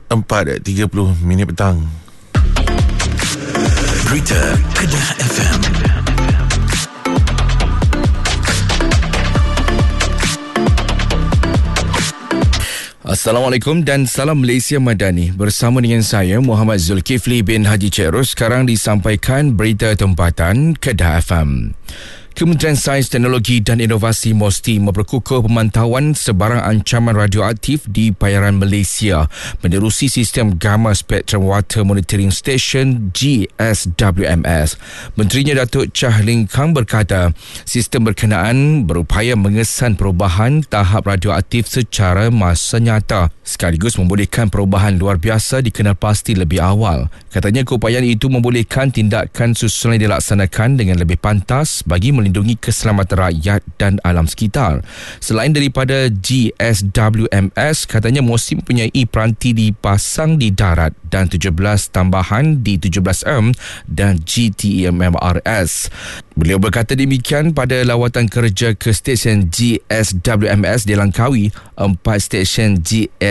4:30 petang. Berita Kedah FM. Assalamualaikum dan salam Malaysia Madani. Bersama dengan saya Muhammad Zulkifli bin Haji Cik Ros. Sekarang disampaikan berita tempatan Kedah FM. Kementerian Sains, Teknologi dan Inovasi MOSTI memperkukuh pemantauan sebarang ancaman radioaktif di perairan Malaysia menerusi sistem Gamma Spectrum Water Monitoring Station GSWMS. Menterinya Datuk Chah Ling Kang berkata, sistem berkenaan berupaya mengesan perubahan tahap radioaktif secara masa nyata sekaligus membolehkan perubahan luar biasa dikenal pasti lebih awal. Katanya keupayaan itu membolehkan tindakan susulan dilaksanakan dengan lebih pantas bagi melindungi keselamatan rakyat dan alam sekitar. Selain daripada GSWMS, katanya MOSTI mempunyai peranti dipasang di darat dan 17 tambahan di 17M dan GTEMRS. Beliau berkata demikian pada lawatan kerja ke stesen GSWMS di Langkawi. 4 stesen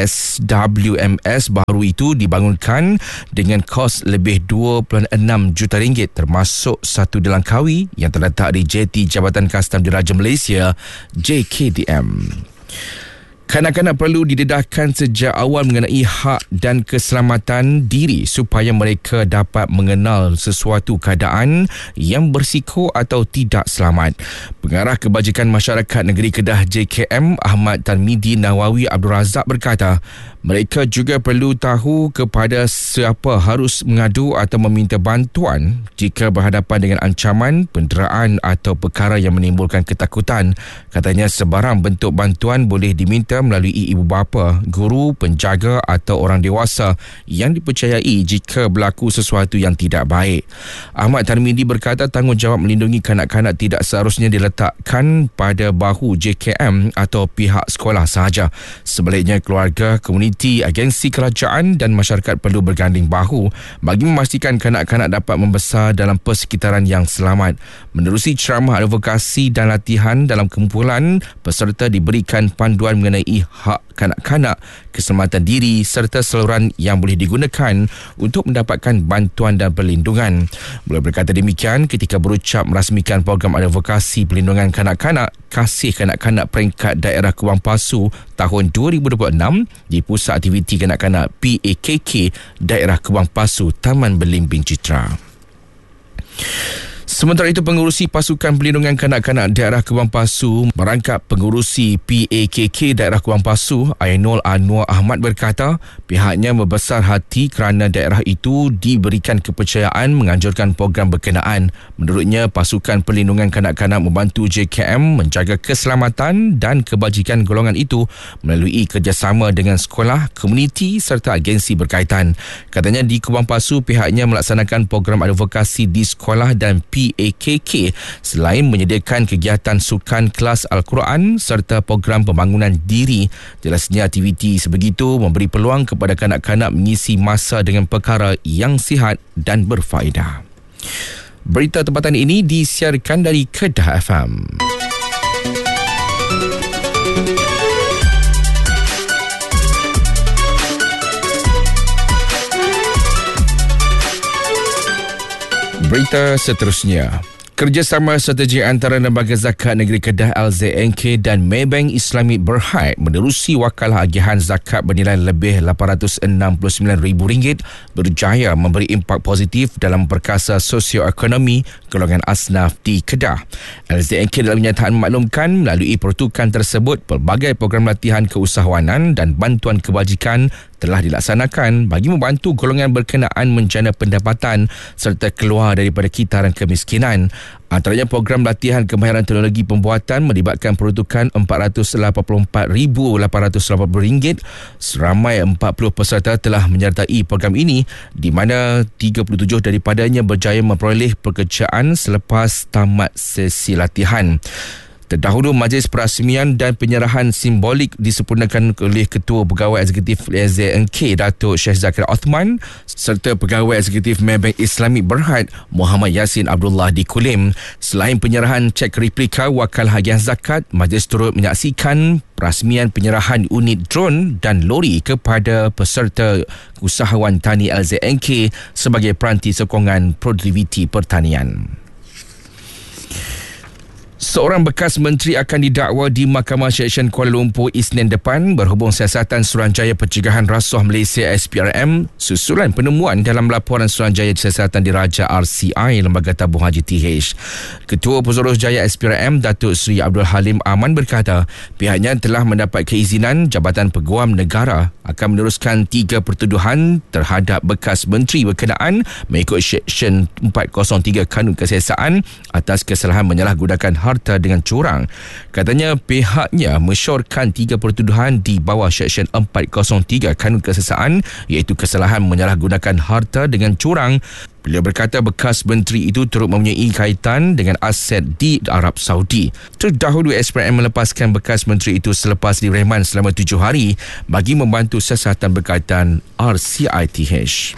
GSWMS baru itu dibangunkan dengan kos lebih 2.6 juta ringgit termasuk satu di Langkawi yang terletak di JT Jabatan Kastam Diraja Malaysia JKDM. Kanak-kanak perlu didedahkan sejak awal mengenai hak dan keselamatan diri supaya mereka dapat mengenal sesuatu keadaan yang berisiko atau tidak selamat. Pengarah Kebajikan Masyarakat Negeri Kedah JKM Ahmad Tarmidi Nawawi Abdul Razak berkata, mereka juga perlu tahu kepada siapa harus mengadu atau meminta bantuan jika berhadapan dengan ancaman, penderaan atau perkara yang menimbulkan ketakutan. Katanya sebarang bentuk bantuan boleh diminta melalui ibu bapa, guru, penjaga atau orang dewasa yang dipercayai jika berlaku sesuatu yang tidak baik. Ahmad Tarmidi berkata tanggungjawab melindungi kanak-kanak tidak seharusnya diletakkan pada bahu JKM atau pihak sekolah sahaja. Sebaliknya keluarga, komuniti, agensi kerajaan dan masyarakat perlu berganding bahu bagi memastikan kanak-kanak dapat membesar dalam persekitaran yang selamat. Menerusi ceramah advokasi dan latihan dalam kumpulan, peserta diberikan panduan mengenai hak kanak-kanak, keselamatan diri serta saluran yang boleh digunakan untuk mendapatkan bantuan dan perlindungan. Beliau berkata demikian ketika berucap merasmikan program advokasi perlindungan kanak-kanak Kasih Kanak-kanak Peringkat Daerah Kubang Pasu tahun 2026 di Pusat Aktiviti Kanak-kanak PAKK Daerah Kubang Pasu, Taman Belimbing Citra. Sementara itu, pengurusi Pasukan Perlindungan Kanak-kanak Daerah Kubang Pasu merangkap pengurusi PAKK Daerah Kubang Pasu, Ainul Anwar Ahmad berkata pihaknya membesar hati kerana daerah itu diberikan kepercayaan menganjurkan program berkenaan. Menurutnya, Pasukan Perlindungan Kanak-kanak membantu JKM menjaga keselamatan dan kebajikan golongan itu melalui kerjasama dengan sekolah, komuniti serta agensi berkaitan. Katanya di Kubang Pasu pihaknya melaksanakan program advokasi di sekolah dan PAKK selain menyediakan kegiatan sukan kelas Al-Quran serta program pembangunan diri. Jelasnya aktiviti sebegitu memberi peluang kepada kanak-kanak mengisi masa dengan perkara yang sihat dan berfaedah. Berita tempatan ini disiarkan dari Kedah FM. Berita seterusnya. Kerjasama strategi antara Lembaga Zakat Negeri Kedah LZNK dan Maybank Islamic Berhad menerusi wakalah agihan zakat bernilai lebih RM869,000 berjaya memberi impak positif dalam perkasa sosioekonomi golongan asnaf di Kedah. LZNK dalam kenyataan memaklumkan melalui pertukaran tersebut pelbagai program latihan keusahawanan dan bantuan kebajikan telah dilaksanakan bagi membantu golongan berkenaan menjana pendapatan serta keluar daripada kitaran kemiskinan. Antaranya program latihan kemahiran teknologi pembuatan melibatkan peruntukan RM484,880. Seramai 40 peserta telah menyertai program ini di mana 37 daripadanya berjaya memperoleh pekerjaan selepas tamat sesi latihan. Terdahulu majlis perasmian dan penyerahan simbolik disempurnakan oleh Ketua Pegawai Eksekutif LZNK Datuk Syekh Zakir Othman serta Pegawai Eksekutif Maybank Islamic Berhad Muhammad Yassin Abdullah di Kulim. Selain penyerahan cek replika wakal hadiah zakat, majlis turut menyaksikan perasmian penyerahan unit drone dan lori kepada peserta usahawan tani LZNK sebagai peranti sokongan produktiviti pertanian. Seorang bekas menteri akan didakwa di Mahkamah Seksyen Kuala Lumpur Isnin depan berhubung siasatan Suruhanjaya Pencegahan Rasuah Malaysia SPRM susulan penemuan dalam laporan Suruhanjaya Siasatan Diraja RCI Lembaga Tabung Haji TH. Ketua Pesuruhjaya SPRM Datuk Seri Abdul Halim Aman berkata pihaknya telah mendapat keizinan Jabatan Peguam Negara akan meneruskan 3 pertuduhan terhadap bekas menteri berkenaan mengikut Seksyen 403 Kanun Kesiasaan atas kesalahan menyalahgunakan harta dengan curang. Katanya pihaknya mesyuarkan 3 pertuduhan di bawah Seksyen 403 Kanun Kesiasaan iaitu kesalahan menyalahgunakan harta dengan curang. Beliau berkata bekas menteri itu turut mempunyai kaitan dengan aset di Arab Saudi. Terdahulu SPRM melepaskan bekas menteri itu selepas direman selama 7 hari bagi membantu siasatan berkaitan RCITH.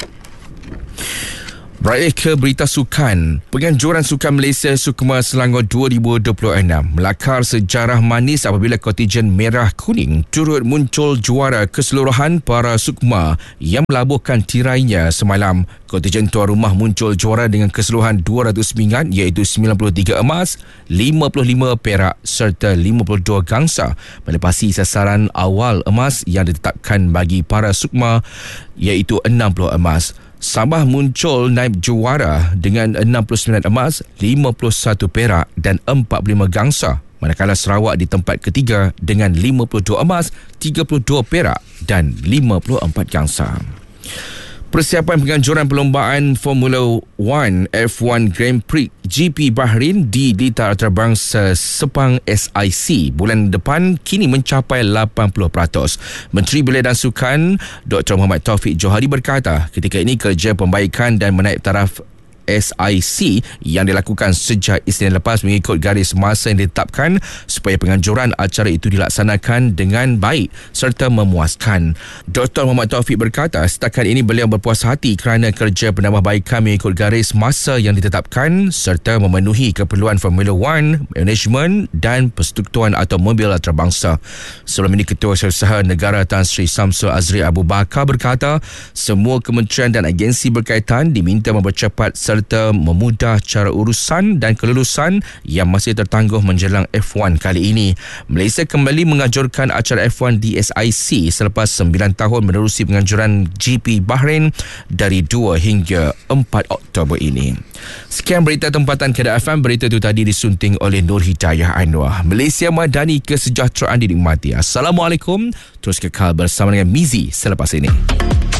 Beralih ke berita sukan. Penganjuran Sukan Malaysia Sukma Selangor 2026 melakar sejarah manis apabila kontijen merah kuning turut muncul juara keseluruhan para Sukma yang melabuhkan tirainya semalam. Kontijen tuan rumah muncul juara dengan keseluruhan 200 pingat iaitu 93 emas, 55 perak serta 52 gangsa melepasi sasaran awal emas yang ditetapkan bagi para Sukma iaitu 60 emas. Sabah muncul naib juara dengan 69 emas, 51 perak dan 45 gangsa. Manakala Sarawak di tempat ketiga dengan 52 emas, 32 perak dan 54 gangsa. Persiapan penganjuran perlombaan Formula 1 F1 Grand Prix GP Bahrain di Litar Antarabangsa Sepang SIC bulan depan kini mencapai 80%. Menteri Belia dan Sukan Dr. Muhammad Taufik Johari berkata ketika ini kerja pembaikan dan menaik taraf SIC yang dilakukan sejak Isnin lepas mengikut garis masa yang ditetapkan supaya penganjuran acara itu dilaksanakan dengan baik serta memuaskan. Dr. Muhammad Taufik berkata setakat ini beliau berpuas hati kerana kerja penambahbaikan mengikut garis masa yang ditetapkan serta memenuhi keperluan Formula 1, management dan perstrukturan automobil antarabangsa. Sebelum ini Ketua Usaha Negara Tan Sri Samsul Azri Abu Bakar berkata semua kementerian dan agensi berkaitan diminta mempercepat serta memudah cara urusan dan kelulusan yang masih tertangguh menjelang F1 kali ini. Malaysia kembali menganjurkan acara F1 di SIC selepas 9 tahun menerusi penganjuran GP Bahrain dari 2 hingga 4 Oktober ini. Sekian berita tempatan Kedah FM. Berita itu tadi disunting oleh Nur Hidayah Anwar. Malaysia Madani, kesejahteraan dinikmati. Assalamualaikum. Terus kekal bersama dengan Mizi selepas ini.